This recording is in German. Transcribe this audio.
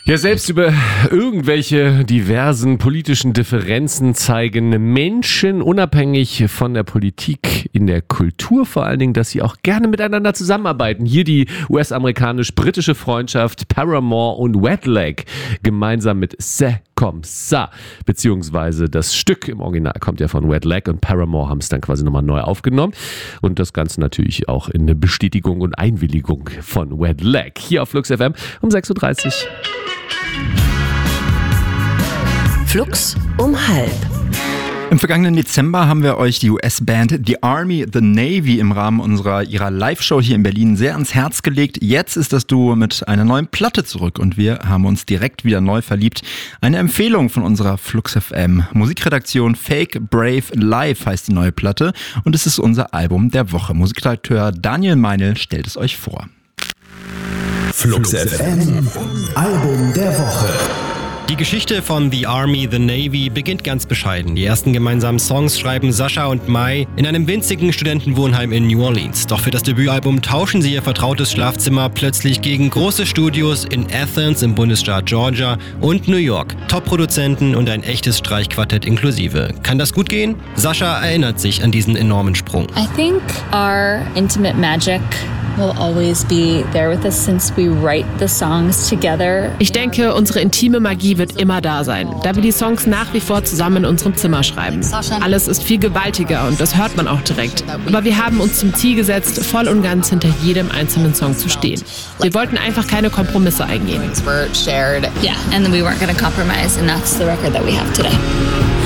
Ja, selbst über irgendwelche diversen politischen Differenzen zeigen Menschen unabhängig von der Politik in der Kultur vor allen Dingen, dass sie auch gerne miteinander zusammenarbeiten. Hier die US-amerikanisch-britische Freundschaft Paramore und Wet Leg gemeinsam mit C'est comme ça, beziehungsweise das Stück im Original kommt ja von Wet Leg und Paramore haben es dann quasi nochmal neu aufgenommen und das Ganze natürlich auch in eine Bestätigung und Einwilligung von Wet Leg. Hier auf Flux FM um 6.30 Uhr. Flux um 12:30. Im vergangenen Dezember haben wir euch die US-Band The Army, The Navy im Rahmen ihrer Live-Show hier in Berlin sehr ans Herz gelegt. Jetzt ist das Duo mit einer neuen Platte zurück und wir haben uns direkt wieder neu verliebt. Eine Empfehlung von unserer Flux FM Musikredaktion. Fake Brave Live heißt die neue Platte und es ist unser Album der Woche. Musikredakteur Daniel Meinl stellt es euch vor. Flux FM Album der Woche. Die Geschichte von The Army, The Navy beginnt ganz bescheiden. Die ersten gemeinsamen Songs schreiben Sascha und Mai in einem winzigen Studentenwohnheim in New Orleans. Doch für das Debütalbum tauschen sie ihr vertrautes Schlafzimmer plötzlich gegen große Studios in Athens im Bundesstaat Georgia und New York. Top-Produzenten und ein echtes Streichquartett inklusive. Kann das gut gehen? Sascha erinnert sich an diesen enormen Sprung. I think our intimate magic will always be there with us since we write the songs together. Ich denke, unsere intime Magie wird immer da sein, da wir die Songs nach wie vor zusammen in unserem Zimmer schreiben. Alles ist viel gewaltiger und das hört man auch direkt. Aber wir haben uns zum Ziel gesetzt, voll und ganz hinter jedem einzelnen Song zu stehen. Wir wollten einfach keine Kompromisse eingehen. Yeah, and we weren't going to compromise, and that's the record that we have today.